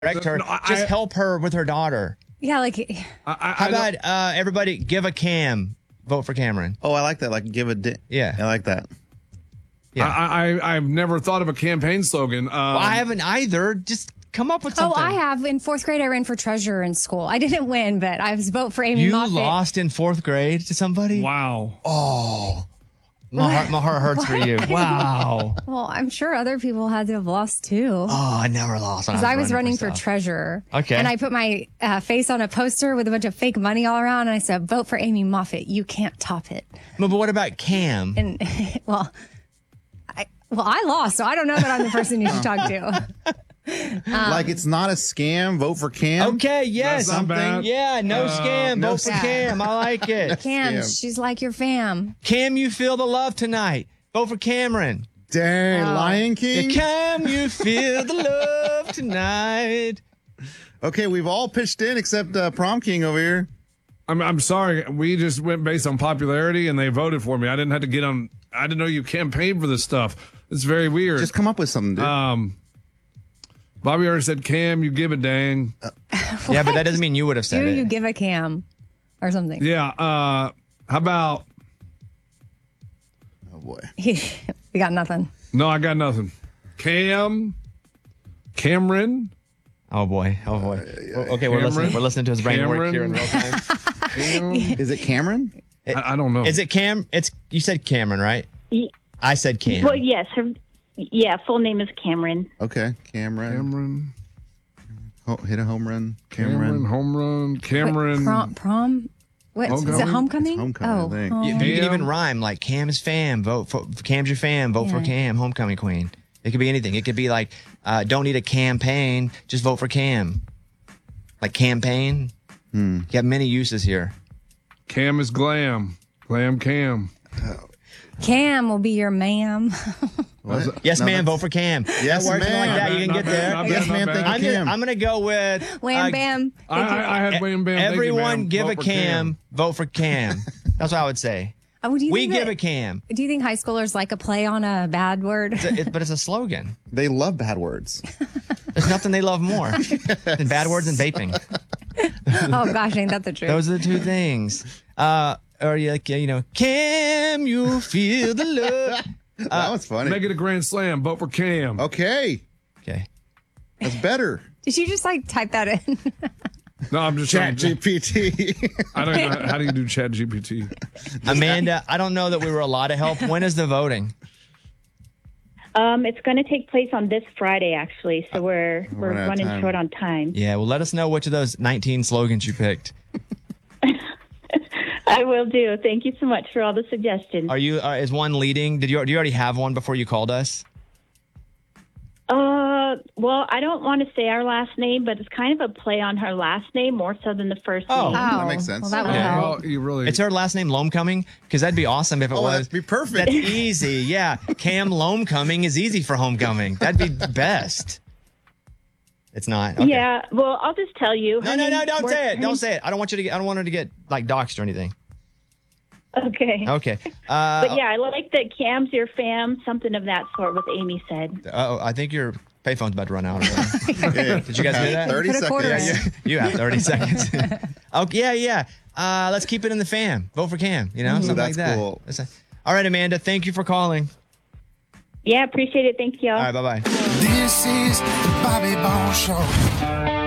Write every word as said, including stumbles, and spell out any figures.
correct her. No, I- Just I- help her with her daughter. Yeah, like I, I, How I don't- about uh, everybody give a Cam, vote for Cameron? Oh, I like that. Like, give a di- Yeah. I like that. Yeah. I, I, I've never thought of a campaign slogan. Um, Well, I haven't either. Just come up with oh, something. I have in fourth grade. I ran for treasurer in school. I didn't win, but I was vote for Amy You Moffett. lost in fourth grade to somebody? Wow. Oh. My heart, my heart hurts for you. Wow. Well, I'm sure other people had to have lost too. Oh, I never lost. when Because I was running for, stuff. treasurer. Okay. And I put my uh, face on a poster with a bunch of fake money all around. And I said, vote for Amy Moffett. You can't top it. But what about Cam? And well, I, well, I lost. So I don't know that I'm the person you should talk to. like, it's not a scam. Vote for Cam. Okay, yes. That's not bad. Yeah, no Uh, scam. no Vote for scam. Cam. I like it. Cam, Yeah. she's like your fam. Cam, you feel the love tonight. Vote for Cameron. Dang, Oh. Lion King. Cam, you feel the love tonight. Okay, we've all pitched in except uh, Prom King over here. I'm, I'm sorry. We just went based on popularity and they voted for me. I didn't have to get on. I didn't know you campaigned for this stuff. It's very weird. Just come up with something, dude. um, Bobby already said, Cam, you give a dang. Yeah, but that doesn't mean you would have said Do it. you give a Cam or something? Yeah. Uh, how about, oh, boy. we got nothing. no, I got nothing. Cam, Cameron, Oh boy. Oh boy. Okay, we're Cameron? listening. We're listening to his brain work Cameron? here in real time. Cam. Is it Cameron? I, I don't know. Is it Cam? It's you said Cameron, right? Ye- I said Cam. Well, yes. Her, yeah, full name is Cameron. Okay, Cameron. Cameron? Oh, hit a home run. Cameron, Cameron. home run. Wait, Cameron. prom, prom? What, is it Homecoming? homecoming? It's homecoming, I oh, think. home- You, you can Cam. even rhyme like Cam's fam. Vote for Cam's your fam. Vote for Yeah. Cam. Homecoming queen. It could be anything. It could be like, uh, don't need a campaign. Just vote for Cam. Like campaign. Hmm. You have many uses here. Cam is glam. Glam Cam. Cam will be your ma'am. What? Yes, No, ma'am. that's- Vote for Cam. Yes, That works ma'am. like that. You can Not get bad, there. not Yes, bad, not ma'am, bad. thank you. I'm gonna, Cam. I'm gonna go with Wham uh, bam. I, Thank you. I, I had Wham Bam. Thank you, everyone ma'am. give Vote a for Cam. Vote for Cam. That's what I would say. Oh, do you We think give that- a Cam. Do you think high schoolers like a play on a bad word? It's a- it- but it's a slogan. They love bad words. There's nothing they love more than bad words and vaping. Oh gosh, ain't that the truth? Those are the two things. Uh, or you like, you know, Cam, you feel the love. that was funny. Make it a grand slam. Vote for Cam. Okay, Okay. that's better. Did you just like type that in? No, I'm just Chat trying. G P T. I don't know. How do you do Chat G P T? Amanda, I don't know that we were a lot of help. When is the voting? Um, it's going to take place on this Friday, actually. So we're we're running out of running time. short on time. Yeah, well, let us know which of those nineteen slogans you picked. I will do. Thank you so much for all the suggestions. Are you, uh, is one leading? Did you, do you already have one before you called us? Uh, well, I don't want to say our last name, but it's kind of a play on her last name more so than the first Oh. name. That makes sense. Well, that would Yeah. help. Well, you really. It's her last name, Lomecoming? Because that'd be awesome if it Oh, was. that'd be perfect. That's easy. Yeah. Cam Lomecoming is easy for homecoming. That'd be the best. It's not. Okay. Yeah, well, I'll just tell you. No, Her no, no, name's- don't we're- say it. her Don't name's- say it. I don't want you to get, I don't want her to get like doxxed or anything. Okay. Okay. Uh, But yeah, I like that Cam's your fam, something of that sort, what Amy said. oh, I think your payphone's about to run out. Did you guys hear that? Thirty Put a quarter seconds. in. You have thirty seconds. Okay, yeah, yeah. Uh, let's keep it in the fam. Vote for Cam, you know, something That's like that. cool. That's a- all right, Amanda, thank you for calling. Yeah, appreciate it. Thank you all. All right, bye-bye. This is the Bobby Bones Show.